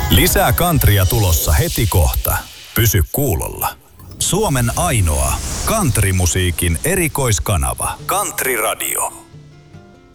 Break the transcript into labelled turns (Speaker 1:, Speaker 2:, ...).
Speaker 1: Lisää kantria tulossa heti kohta. Pysy kuulolla. Suomen ainoa countrymusiikin erikoiskanava. Country Radio.